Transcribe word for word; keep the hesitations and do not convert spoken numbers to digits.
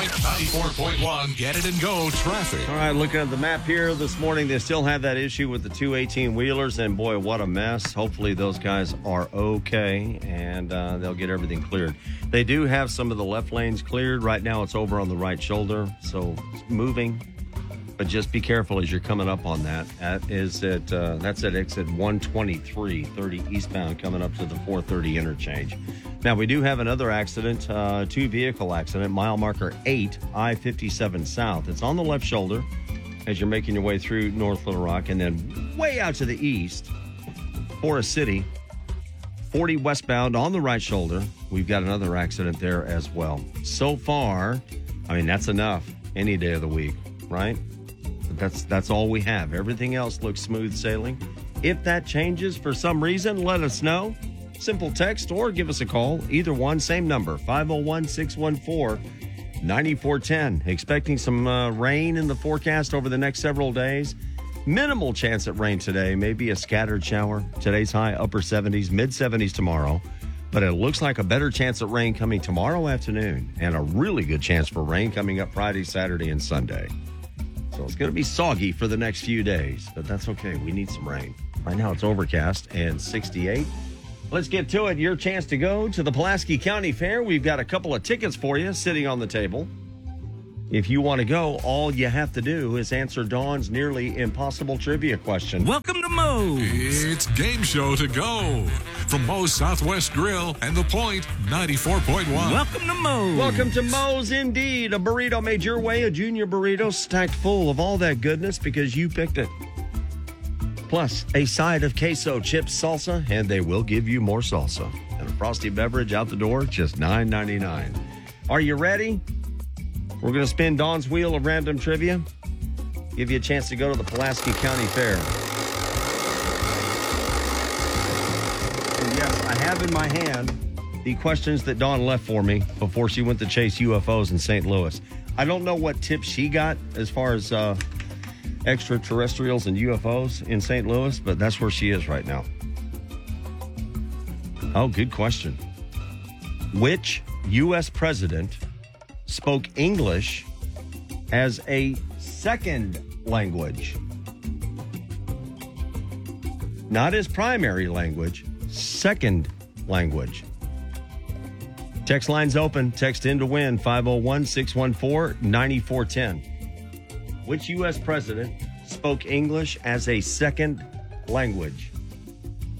point, ninety-four point one, Get It and Go traffic. All right, looking at the map here this morning, they still have that issue with the two eighteen-wheelers, and boy, what a mess. Hopefully those guys are okay, and uh, they'll get everything cleared. They do have some of the left lanes cleared. Right now it's over on the right shoulder, so it's moving. But just be careful as you're coming up on that. That is at, uh, that's at exit one twenty-three, thirty eastbound, coming up to the four thirty interchange. Now, we do have another accident, uh, two-vehicle accident, mile marker eight, I fifty-seven South. It's on the left shoulder as you're making your way through North Little Rock, and then way out to the east, Forest City, forty westbound on the right shoulder. We've got another accident there as well. So far, I mean, that's enough any day of the week, right? That's that's all we have. Everything else looks smooth sailing. If that changes for some reason, let us know. Simple text or give us a call. Either one, same number, five oh one, six one four, nine four one zero. Expecting some uh, rain in the forecast over the next several days. Minimal chance at rain today, maybe a scattered shower. Today's high upper seventies, mid seventies tomorrow. But it looks like a better chance at rain coming tomorrow afternoon, and a really good chance for rain coming up Friday, Saturday, and Sunday. So it's going to be soggy for the next few days, but that's okay. We need some rain. Right now it's overcast and sixty-eight. Let's get to it. Your chance to go to the Pulaski County Fair. We've got a couple of tickets for you sitting on the table. If you want to go, all you have to do is answer Dawn's nearly impossible trivia question. Welcome to Moe's. It's game show to go from Moe's Southwest Grill and The Point ninety-four point one. Welcome to Moe's. Welcome to Moe's, indeed. A burrito made your way, a junior burrito stacked full of all that goodness because you picked it. Plus, a side of queso, chips, salsa, and they will give you more salsa. And a frosty beverage out the door, just nine ninety-nine. Are you ready? We're going to spin Dawn's wheel of random trivia. Give you a chance to go to the Pulaski County Fair. And yes, I have in my hand the questions that Dawn left for me before she went to chase U F Os in Saint Louis. I don't know what tips she got as far as uh, extraterrestrials and U F Os in Saint Louis, but that's where she is right now. Oh, good question. Which U S president spoke English as a second language? Not as primary language, second language. Text line's open. Text in to win, five oh one, six one four, nine four one zero. Which U S president spoke English as a second language?